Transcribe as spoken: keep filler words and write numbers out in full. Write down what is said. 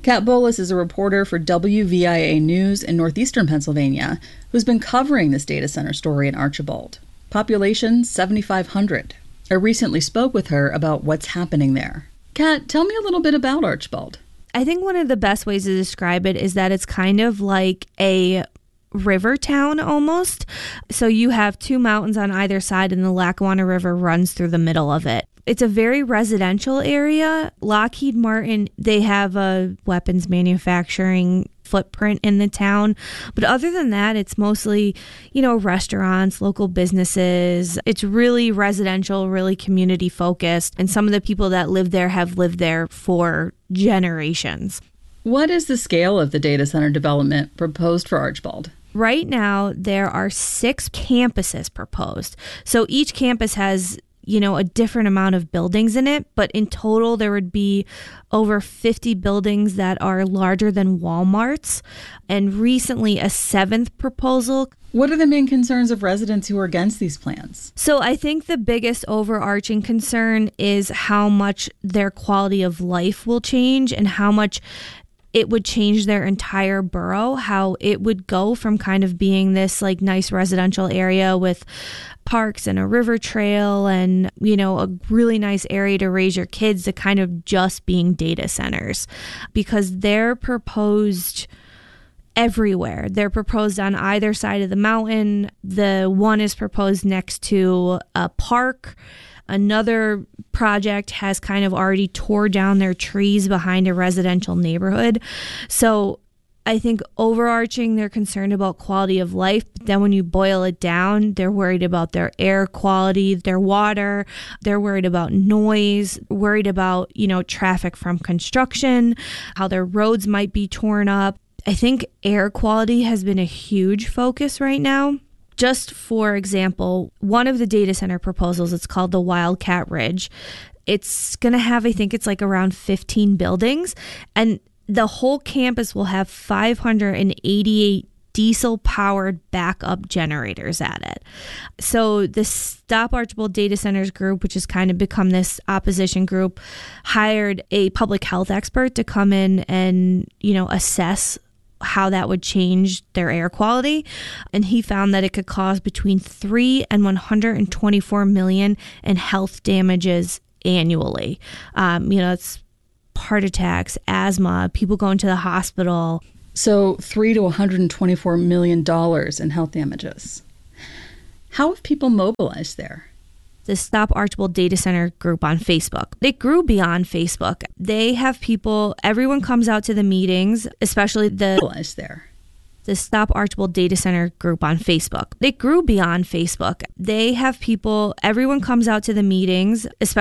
Kat Bolas is a reporter for W V I A News in northeastern Pennsylvania who's been covering this data center story in Archibald. Population seventy-five hundred. I recently spoke with her about what's happening there. Kat, tell me a little bit about Archibald. I think one of the best ways to describe it is that it's kind of like a river town almost. So you have two mountains on either side and the Lackawanna River runs through the middle of it. It's a very residential area. Lockheed Martin, they have a weapons manufacturing footprint in the town. But other than that, it's mostly, you know, restaurants, local businesses. It's really residential, really community focused. And some of the people that live there have lived there for generations. What is the scale of the data center development proposed for Archibald? Right now, there are six campuses proposed. So each campus has, you know, a different amount of buildings in it, but in total there would be over fifty buildings that are larger than Walmart's, and recently a seventh proposal. What are the main concerns of residents who are against these plans? So I think the biggest overarching concern is how much their quality of life will change and how much it would change their entire borough, how it would go from kind of being this like nice residential area with parks and a river trail and, you know, a really nice area to raise your kids to kind of just being data centers, because they're proposed everywhere. They're proposed on either side of the mountain. The one is proposed next to a park. Another project has kind of already tore down their trees behind a residential neighborhood. So I think overarching, they're concerned about quality of life. But then when you boil it down, they're worried about their air quality, their water. They're worried about noise, worried about, you know, traffic from construction, how their roads might be torn up. I think air quality has been a huge focus right now. Just for example, one of the data center proposals, it's called the Wildcat Ridge. It's going to have, I think it's like around fifteen buildings, and the whole campus will have five hundred eighty-eight diesel-powered backup generators at it. So the Stop Archibald Data Centers group, which has kind of become this opposition group, hired a public health expert to come in and, you know, assess how that would change their air quality. And he found that it could cause between three and one hundred twenty-four million in health damages annually. Um, you know, it's heart attacks, asthma, people going to the hospital. So three to one hundred twenty-four million dollars in health damages. How have people mobilized there? The Stop Archibald Data Center group on Facebook. It grew beyond Facebook. They have people, everyone comes out to the meetings, especially the mobilized there. The Stop Archibald Data Center group on Facebook. It grew beyond Facebook. They have people, everyone comes out to the meetings, especially